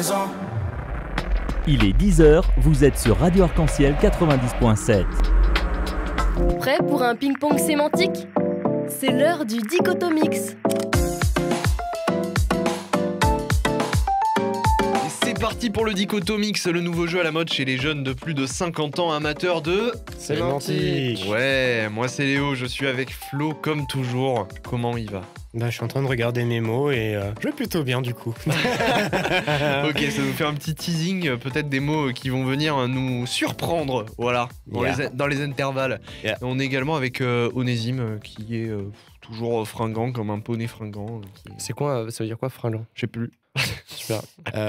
Il est 10h, vous êtes sur Radio Arc-en-Ciel 90.7. Prêt pour un ping-pong sémantique? C'est l'heure du dichotomix. C'est parti pour le Dichotomix, le nouveau jeu à la mode chez les jeunes de plus de 50 ans amateurs de... Sémantique. Ouais, moi c'est Léo, je suis avec Flo comme toujours. Comment il va? Bah, je suis en train de regarder mes mots et je vais plutôt bien du coup. Ok, ça nous fait un petit teasing, peut-être des mots qui vont venir nous surprendre, voilà, dans les intervalles. Yeah. On est également avec Onésime, qui est toujours fringant comme un poney fringant. C'est quoi, ça veut dire quoi, fringant? Je sais plus. Super.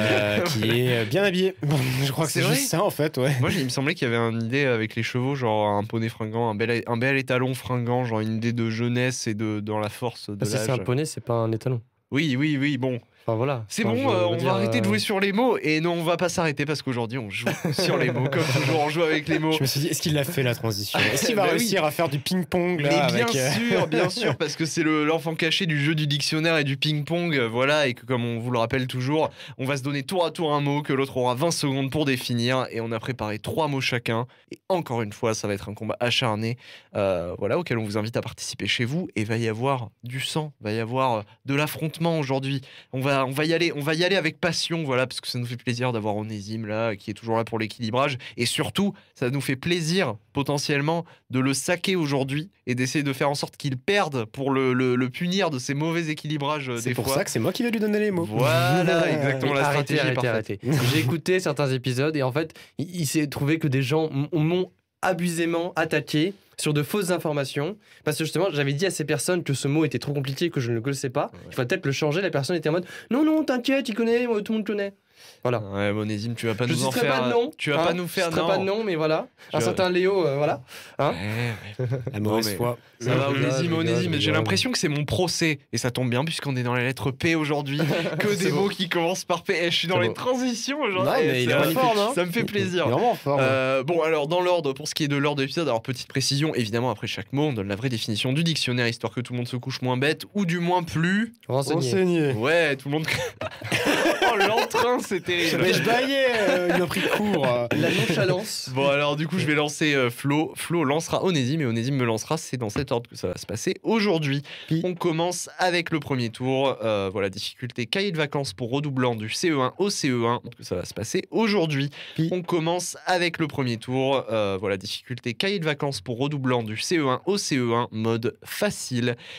Qui est bien habillé. Je crois que c'est vrai juste ça en fait, ouais. Moi, il me semblait qu'il y avait une idée avec les chevaux, genre un poney fringant, un bel étalon fringant, genre une idée de jeunesse et dans la force de Si l'âge. c'est un poney, c'est pas un étalon. Oui, bon. Enfin voilà. C'est Enfin, bon, on dire, va arrêter de jouer sur les mots. Et non, on va pas s'arrêter parce qu'aujourd'hui, on joue sur les mots. Comme toujours, on joue avec les mots. Je me suis dit, est-ce qu'il l'a fait la transition? Est-ce qu'il va Bah réussir à faire du ping-pong là Mais avec, bien sûr, parce que c'est l'enfant caché du jeu du dictionnaire et du ping-pong, voilà, et que comme on vous le rappelle toujours, on va se donner tour à tour un mot que l'autre aura 20 secondes pour définir, et on a préparé 3 mots chacun, et encore une fois, ça va être un combat acharné, voilà, auquel on vous invite à participer chez vous, et va y avoir du sang, va y avoir de l'affrontement aujourd'hui, on va y aller avec passion, voilà, parce que ça nous fait plaisir d'avoir Onésime là, qui est toujours là pour l'équilibrage, et surtout, ça nous fait plaisir potentiellement de le saquer aujourd'hui et d'essayer de faire en sorte qu'il perde pour le punir de ses mauvais équilibrages des fois. C'est pour ça que c'est moi qui vais lui donner les mots. Voilà, exactement, la stratégie est parfaite. Arrêtez. J'ai écouté certains épisodes et en fait, il s'est trouvé que des gens m'ont abusément attaqué sur de fausses informations, parce que justement j'avais dit à ces personnes que ce mot était trop compliqué, que je ne le connaissais pas, il faut peut-être le changer. La personne était en mode non t'inquiète, il connaît, tout le monde connaît. Voilà. Ouais, Onésime, tu vas pas Je nous en citerai faire. pas de nom. Tu vas pas nous faire. Je citerai pas de nom, mais voilà. Un certain Léo, voilà. Hein, La mauvaise mais foi. Ça va, Je Onésime. J'ai rigole. l'impression que c'est mon procès. Et ça tombe bien, puisqu'on est dans la lettre P aujourd'hui. Que des mots qui commencent par P. Et je suis dans C'est les beau. transitions aujourd'hui. Non, mais il est magnifique. fort, non? Ça me fait plaisir. Il est vraiment fort. Bon, alors dans l'ordre, pour ce qui est de l'ordre de l'épisode, alors petite précision, évidemment après chaque mot on donne la vraie définition du dictionnaire, histoire que tout le monde se couche moins bête, ou du moins plus... renseigné. Ouais, tout le monde... Oh, l'entrain, c'est terrible. Mais je baillais, il m'a pris court. La nonchalance. Bon, alors du coup je vais lancer Flo. Flo lancera Onésime et Onésime me lancera. C'est dans cet ordre que ça va se passer aujourd'hui. On commence avec le premier tour. Voilà, difficulté cahier de vacances pour redoublants du CE1 au CE1. Que ça va se passer aujourd'hui. On commence avec le premier tour. Voilà, difficulté cahier de vacances pour redoublants du CE1 au CE1. Mode facile.